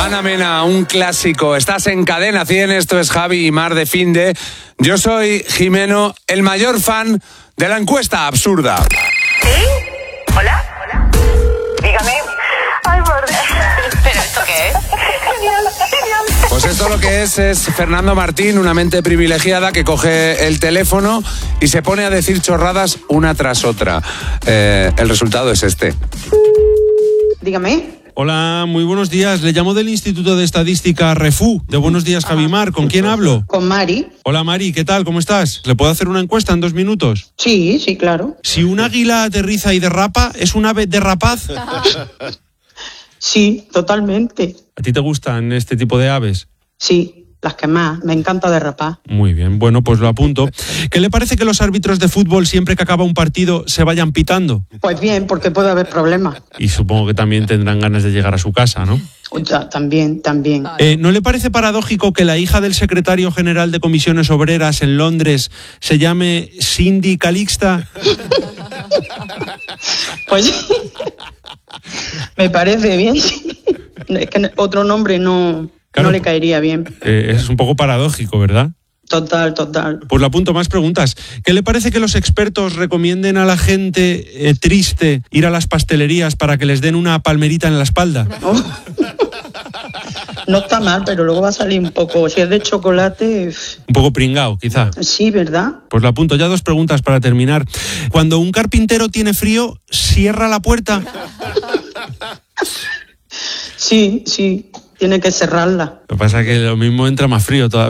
Ana Mena, un clásico. Estás en Cadena 100, esto es Javi y Mar de Finde. Yo soy Jimeno, el mayor fan de la encuesta absurda. ¿Sí? ¿Hola? ¿Hola? Dígame. Ay, por Dios. ¿Pero esto qué es? Genial. Pues esto lo que es Fernando Martín, una mente privilegiada que coge el teléfono y se pone a decir chorradas una tras otra. El resultado es este. Dígame. Hola, muy buenos días. Le llamo del Instituto de Estadística REFU. De Buenos Días, Javimar. ¿Con quién hablo? Con Mari. Hola, Mari. ¿Qué tal? ¿Cómo estás? ¿Le puedo hacer una encuesta en 2 minutos? Sí, claro. Si un águila aterriza y derrapa, ¿es un ave derrapaz? Sí, totalmente. ¿A ti te gustan este tipo de aves? Sí, las que más. Me encanta derrapar. Muy bien, bueno, pues lo apunto. ¿Qué le parece que los árbitros de fútbol, siempre que acaba un partido, se vayan pitando? Pues bien, porque puede haber problemas. Y supongo que también tendrán ganas de llegar a su casa, ¿no? Ya, también. ¿No le parece paradójico que la hija del secretario general de Comisiones Obreras en Londres se llame Cindy Calixta? Pues me parece bien. Es que otro nombre no le caería bien. Es un poco paradójico, ¿verdad? Total. Pues le apunto más preguntas. ¿Qué le parece que los expertos recomienden a la gente triste ir a las pastelerías para que les den una palmerita en la espalda? Oh. No está mal, pero luego va a salir un poco. Si es de chocolate. Un poco pringao, quizá. Sí, ¿verdad? Pues le apunto. Ya 2 preguntas para terminar. Cuando un carpintero tiene frío, ¿cierra la puerta? Sí. Tiene que cerrarla. Lo que pasa es que lo mismo entra más frío todavía.